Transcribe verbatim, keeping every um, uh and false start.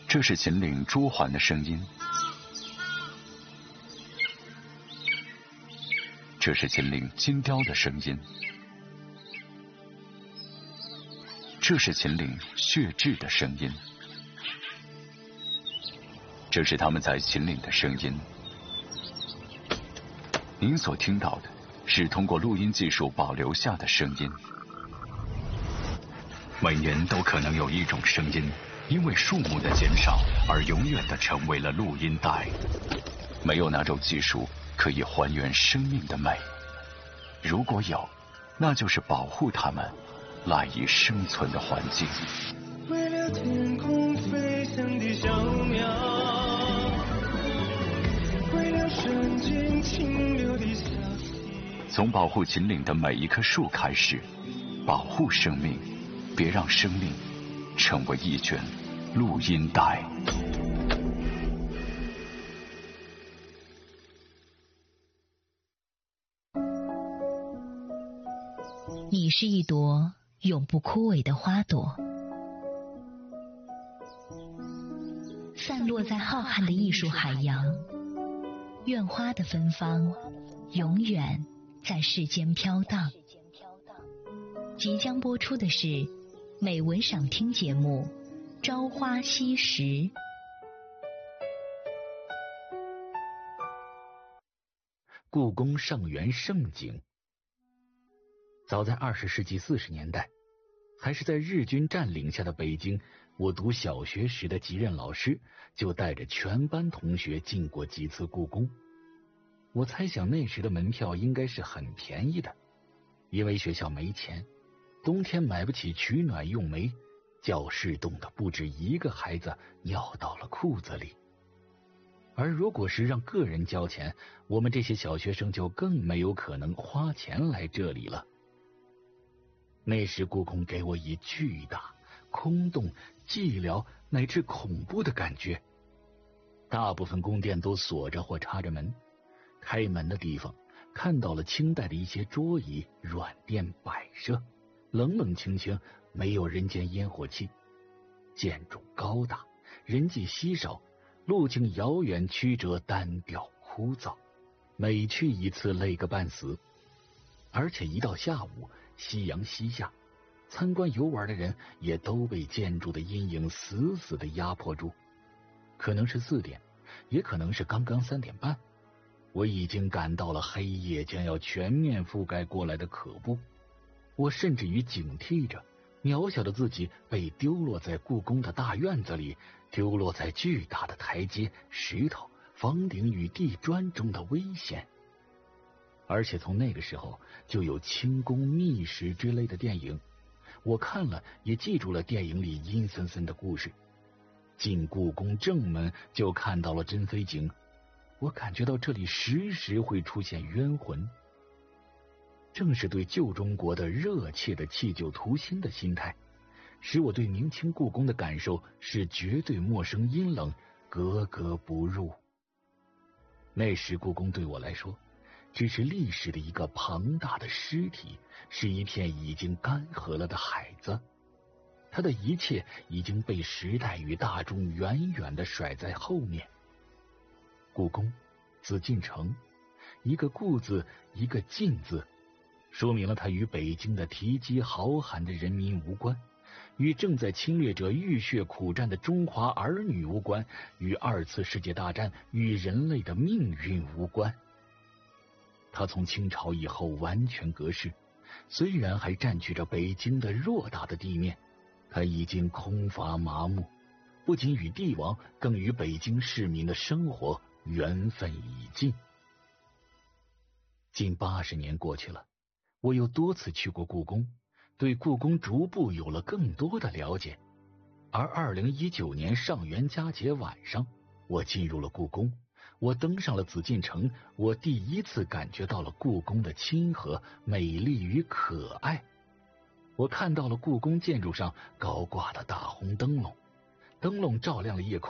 这是秦岭朱鹮的声音，这是秦岭金雕的声音，这是秦岭血雉的声音，这是他们在秦岭的声音。您所听到的是通过录音技术保留下的声音。每年都可能有一种声音因为数目的减少而永远的成为了录音带。没有哪种技术可以还原生命的美，如果有，那就是保护它们赖以生存的环境。 为了天空飞翔的小鸟，为了瞬间清流的小溪。 从保护秦岭的每一棵树开始，保护生命，别让生命成为一卷录音带。 你是一朵永不枯萎的花朵，散落在浩瀚的艺术海洋。愿花的芬芳永远在世间飘荡。即将播出的是美文赏听节目《朝花夕拾》。 故宫上元盛景。早在二十世纪四十年代，还是在日军占领下的北京，我读小学时的几任老师就带着全班同学进过几次故宫。我猜想那时的门票应该是很便宜的，因为学校没钱，冬天买不起取暖用煤，教室冻得不止一个孩子尿到了裤子里。而如果是让个人交钱，我们这些小学生就更没有可能花钱来这里了。那时故宫给我以巨大、空洞、寂寥乃至恐怖的感觉。大部分宫殿都锁着或插着门，开门的地方看到了清代的一些桌椅、软垫摆设，冷冷清清，没有人间烟火气。建筑高大，人迹稀少，路径遥远曲折，单调枯燥，每去一次累个半死。而且一到下午，夕阳西下，参观游玩的人也都被建筑的阴影死死地压迫住。可能是四点，也可能是刚刚三点半，我已经感到了黑夜将要全面覆盖过来的可怖。我甚至于警惕着渺小的自己被丢落在故宫的大院子里，丢落在巨大的台阶、石头、房顶与地砖中的危险。而且从那个时候就有清宫秘史之类的电影，我看了也记住了电影里阴森森的故事。进故宫正门就看到了珍妃井，我感觉到这里时时会出现冤魂。正是对旧中国的热切的弃旧图新的心态，使我对明清故宫的感受是绝对陌生阴冷，格格不入。那时故宫对我来说只是历史的一个庞大的尸体，是一片已经干涸了的海子，它的一切已经被时代与大众远远地甩在后面。故宫，紫禁城，一个故字，一个禁字，说明了它与北京的提及豪罕的人民无关，与正在侵略者浴血苦战的中华儿女无关，与二次世界大战与人类的命运无关。它从清朝以后完全隔世，虽然还占据着北京的偌大的地面，它已经空乏麻木，不仅与帝王，更与北京市民的生活缘分已尽。近八十年过去了，我又多次去过故宫，对故宫逐步有了更多的了解。而二零一九年上元佳节晚上，我进入了故宫，我登上了紫禁城，我第一次感觉到了故宫的亲和、美丽与可爱。我看到了故宫建筑上高挂的大红灯笼，灯笼照亮了夜空。